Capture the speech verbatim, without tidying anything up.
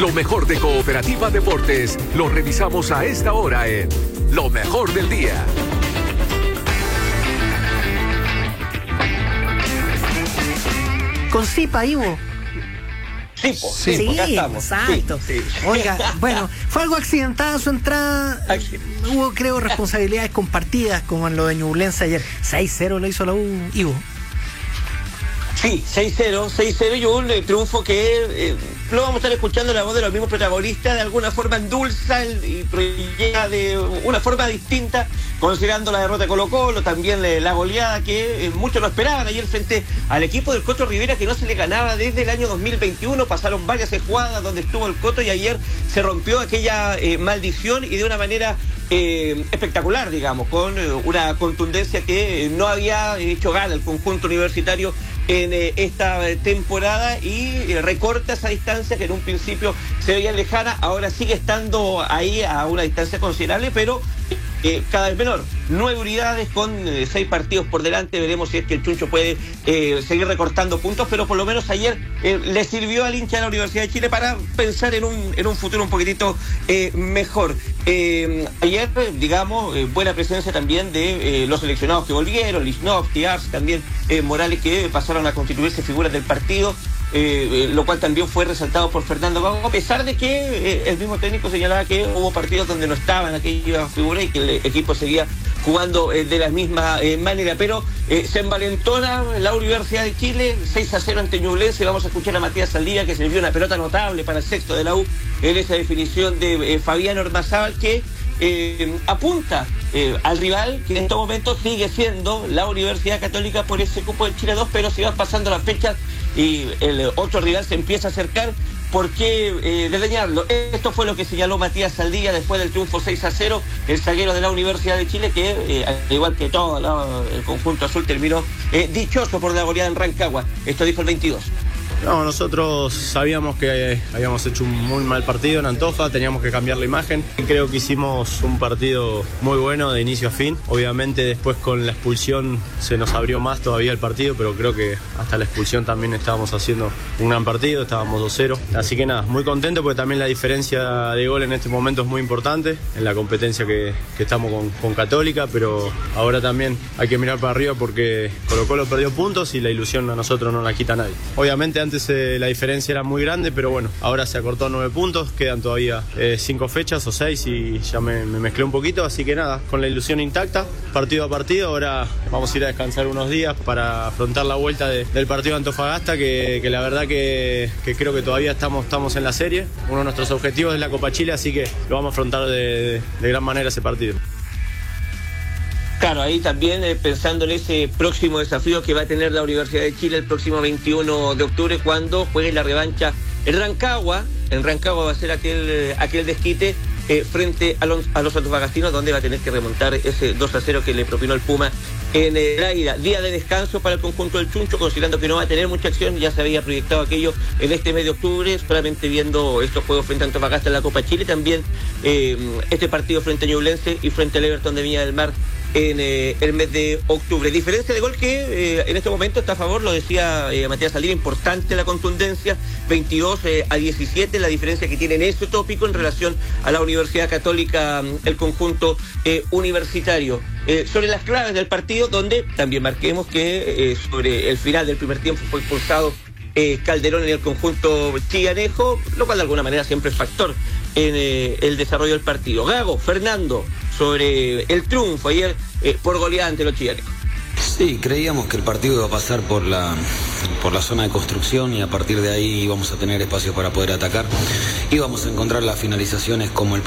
Lo mejor de Cooperativa Deportes lo revisamos a esta hora en Lo Mejor del Día. Con Zipa, Ivo. Sí, po, sí, sí, acá estamos. exacto. Sí, sí. Oiga, bueno, fue algo accidentada su entrada. Aquí. Hubo, creo, responsabilidades compartidas, como en lo de Ñublense ayer. seis cero lo hizo la U, Ivo. Sí, seis cero, seis cero y un eh, triunfo que eh, lo vamos a estar escuchando la voz de los mismos protagonistas, de alguna forma endulza el, y proyecta de una forma distinta, considerando la derrota de Colo-Colo, también eh, la goleada que eh, muchos lo esperaban ayer frente al equipo del Coto Rivera, que no se le ganaba desde el año dos mil veintiuno. Pasaron varias jugadas donde estuvo el Coto y ayer se rompió aquella eh, maldición y de una manera eh, espectacular, digamos, con eh, una contundencia que eh, no había hecho gala el conjunto universitario en eh, esta temporada y eh, recorta esa distancia que en un principio se veía lejana, ahora sigue estando ahí a una distancia considerable, pero eh, cada vez menor. Nueve unidades con eh, seis partidos por delante, veremos si es que el Chuncho puede eh, seguir recortando puntos, pero por lo menos ayer eh, le sirvió al hincha de la Universidad de Chile para pensar en un, en un futuro un poquitito eh, mejor. Eh, ayer, digamos, eh, buena presencia también de eh, los seleccionados que volvieron, Lichnowsky, Ars, también eh, Morales, que pasaron a constituirse figuras del partido, eh, eh, lo cual también fue resaltado por Fernando Gago, a pesar de que eh, el mismo técnico señalaba que hubo partidos donde no estaban aquellas figuras y que el equipo seguía jugando eh, de la misma eh, manera, pero eh, se envalentona la Universidad de Chile, seis a cero ante Ñublense. Vamos a escuchar a Matías Saldivia, que se le dio una pelota notable para el sexto de la U en esa definición de eh, Fabián Ormazábal, que eh, apunta eh, al rival, que en estos momentos sigue siendo la Universidad Católica por ese cupo de Chile dos, pero si van pasando las fechas y el otro rival se empieza a acercar, ¿por qué eh, desdeñarlo? Esto fue lo que señaló Matías Saldivia después del triunfo seis a cero, el zaguero de la Universidad de Chile, que eh, al igual que todo ¿no? el conjunto azul terminó eh, dichoso por la goleada en Rancagua. Esto dijo el veintidós. No, nosotros sabíamos que habíamos hecho un muy mal partido en Antofa, teníamos que cambiar la imagen. Creo que hicimos un partido muy bueno de inicio a fin. Obviamente después con la expulsión se nos abrió más todavía el partido, pero creo que hasta la expulsión también estábamos haciendo un gran partido, estábamos dos cero. Así que nada, muy contento porque también la diferencia de gol en este momento es muy importante en la competencia que, que estamos con, con Católica, pero ahora también hay que mirar para arriba porque Colo-Colo perdió puntos y la ilusión a nosotros no la quita nadie. Obviamente antes Antes eh, la diferencia era muy grande, pero bueno, ahora se acortó a nueve puntos, quedan todavía eh, cinco fechas o seis y ya me, me mezclé un poquito, así que nada, con la ilusión intacta, partido a partido. Ahora vamos a ir a descansar unos días para afrontar la vuelta de, del partido de Antofagasta, que, que la verdad que, que creo que todavía estamos, estamos en la serie. Uno de nuestros objetivos es la Copa Chile, así que lo vamos a afrontar de, de, de gran manera ese partido. Claro, ahí también eh, pensando en ese próximo desafío que va a tener la Universidad de Chile el próximo veintiuno de octubre, cuando juegue la revancha en Rancagua. En Rancagua va a ser aquel, eh, aquel desquite eh, frente a los, a los antofagastinos, donde va a tener que remontar ese dos a cero que le propinó el Puma en eh, la ida. Día de descanso para el conjunto del Chuncho, considerando que no va a tener mucha acción. Ya se había proyectado aquello en este mes de octubre, solamente viendo estos juegos frente a Antofagasta en la Copa Chile, también eh, este partido frente a Ñublense y frente al Everton de Viña del Mar en eh, el mes de octubre. Diferencia de gol que eh, en este momento está a favor, lo decía eh, Matías Saldivia, importante la contundencia, veintidós eh, a diecisiete, la diferencia que tiene en ese tópico en relación a la Universidad Católica, el conjunto eh, universitario. Eh, sobre las claves del partido, donde también marquemos que eh, sobre el final del primer tiempo fue expulsado eh, Calderón en el conjunto chillanejo, lo cual de alguna manera siempre es factor en eh, el desarrollo del partido. Gago, Fernando, sobre el triunfo ayer eh, por goleada ante los chillanejos. Sí, creíamos que el partido iba a pasar por la, por la zona de construcción y a partir de ahí íbamos a tener espacio para poder atacar. Íbamos a encontrar las finalizaciones como el